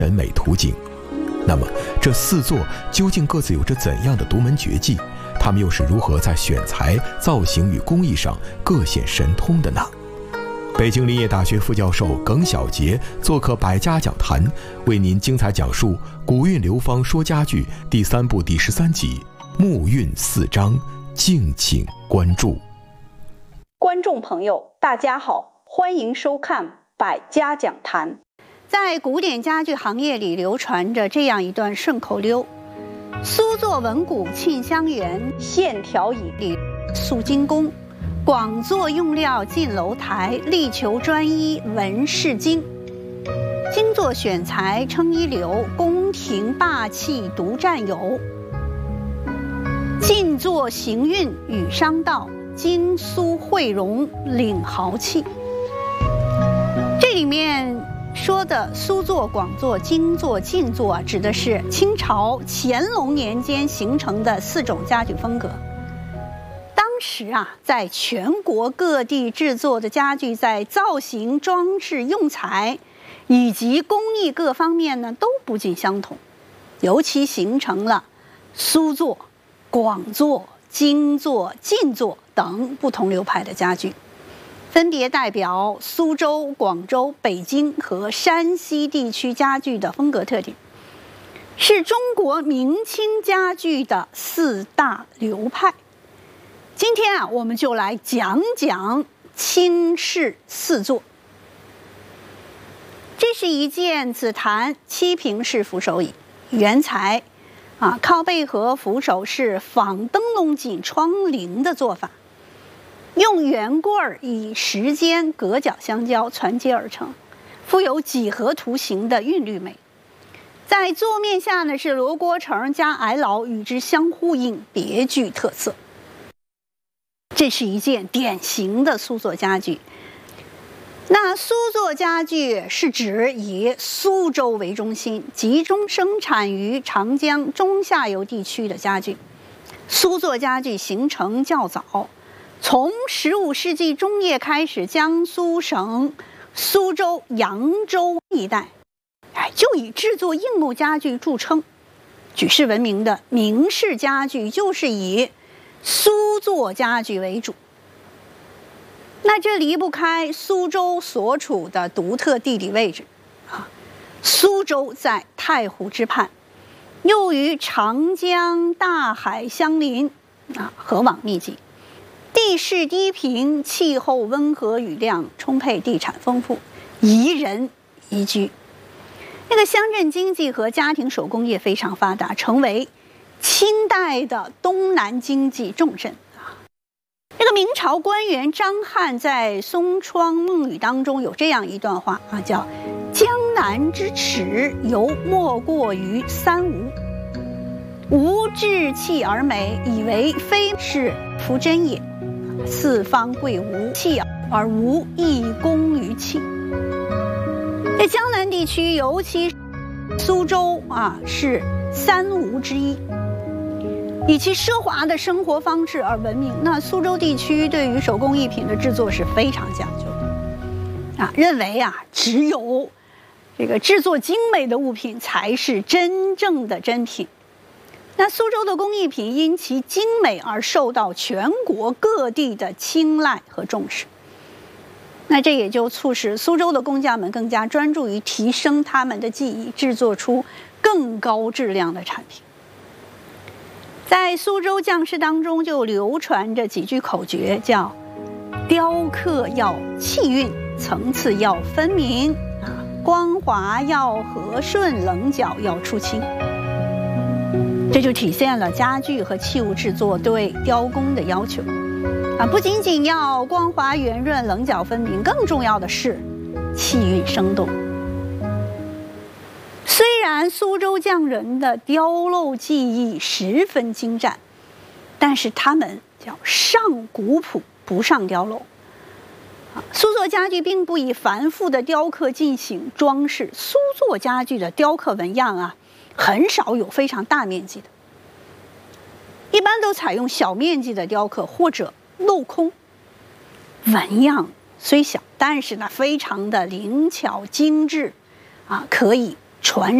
人美图景。那么，这4座究竟各自有着怎样的独门绝技？他们又是如何在选材、造型与工艺上各显神通的呢？北京林业大学副教授耿晓杰做客百家讲坛，为您精彩讲述《古韵流芳说家具》第3部第13集《木韵4章》，敬请关注。 观众朋友，大家好，欢迎收看百家讲坛。在古典家具行业里流传着这样一段顺口溜：苏作文骨沁香园，线条以力塑精工。广作用料进楼台，力求专一文饰精。精作选材称一流，宫廷霸气独占有。尽作行运与商道，精苏汇融领豪气。这里面说的苏作、广作、精作、晋作，指的是清朝乾隆年间形成的4种家具风格。当时在全国各地制作的家具，在造型、装饰、用材以及工艺各方面呢，都不尽相同，尤其形成了苏作、广作、精作、晋作等不同流派的家具，分别代表苏州、广州、北京和山西地区家具的风格特点，是中国明清家具的4大流派。今天我们就来讲讲清式4座。这是一件紫檀7平式扶手椅，原材靠背和扶手是仿灯笼锦窗棂的做法，用圆棍以10间隔角相交攒接而成，附有几何图形的韵律美。在座面下呢是罗锅城加矮老与之相呼应，别具特色。这是一件典型的苏作家具。那苏作家具是指以苏州为中心，集中生产于长江中下游地区的家具。苏作家具形成较早，从15世纪中叶开始，江苏省苏州、扬州一带，就以制作硬木家具著称。举世闻名的明式家具就是以苏作家具为主。那这离不开苏州所处的独特地理位置苏州在太湖之畔，又与长江、大海相邻河网密集，地势低平，气候温和，雨量充沛，地产丰富，宜人宜居。那个乡镇经济和家庭手工业非常发达，成为清代的东南经济重镇。这个明朝官员张翰在《松窗梦语》当中有这样一段话叫江南之耻，犹莫过于三吴。吴志气而美，以为非是夫真也。四方贵吴，气而吴亦功于气。在江南地区，尤其苏州是三吴之一，以其奢华的生活方式而闻名。那苏州地区对于手工艺品的制作是非常讲究的认为只有这个制作精美的物品才是真正的珍品。那苏州的工艺品因其精美而受到全国各地的青睐和重视。那这也就促使苏州的工匠们更加专注于提升他们的技艺，制作出更高质量的产品。在苏州匠师当中就流传着几句口诀，叫雕刻要气韵，层次要分明光滑要和顺，棱角要出清。这就体现了家具和器物制作对雕工的要求不仅仅要光滑圆润，棱角分明，更重要的是气韵生动。虽然苏州匠人的雕镂技艺十分精湛，但是他们叫上古朴不上雕镂苏作家具并不以繁复的雕刻进行装饰，苏作家具的雕刻纹样很少有非常大面积的，一般都采用小面积的雕刻或者镂空。纹样虽小，但是呢非常的灵巧精致可以传